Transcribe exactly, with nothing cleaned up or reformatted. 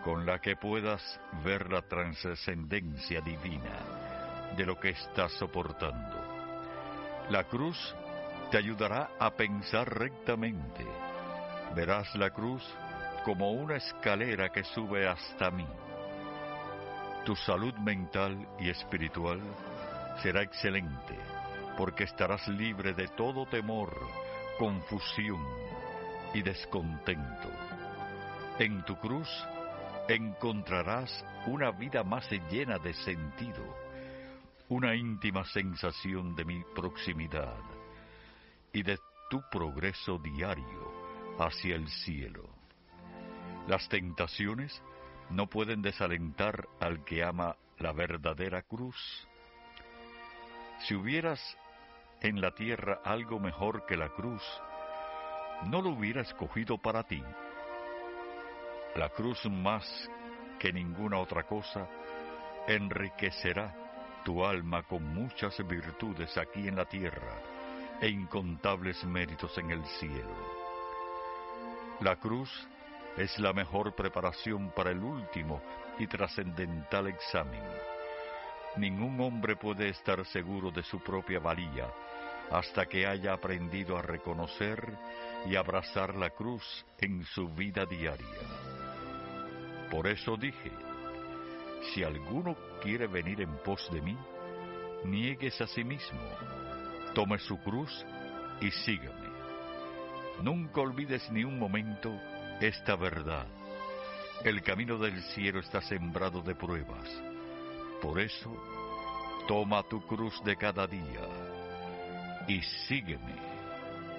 con la que puedas ver la trascendencia divina de lo que estás soportando. La cruz te ayudará a pensar rectamente. Verás la cruz como una escalera que sube hasta mí. Tu salud mental y espiritual será excelente, porque estarás libre de todo temor, confusión y descontento. En tu cruz encontrarás una vida más llena de sentido, una íntima sensación de mi proximidad y de tu progreso diario hacia el cielo. Las tentaciones no pueden desalentar al que ama la verdadera cruz. Si hubieras en la tierra algo mejor que la cruz, ¿no lo hubiera escogido para ti? La cruz, más que ninguna otra cosa, enriquecerá tu alma con muchas virtudes aquí en la tierra e incontables méritos en el cielo. La cruz es la mejor preparación para el último y trascendental examen. Ningún hombre puede estar seguro de su propia valía hasta que haya aprendido a reconocer y abrazar la cruz en su vida diaria. Por eso dije, si alguno quiere venir en pos de mí, niéguese a sí mismo, tome su cruz y sígame. Nunca olvides ni un momento esta verdad. El camino del cielo está sembrado de pruebas. Por eso, toma tu cruz de cada día y sígueme.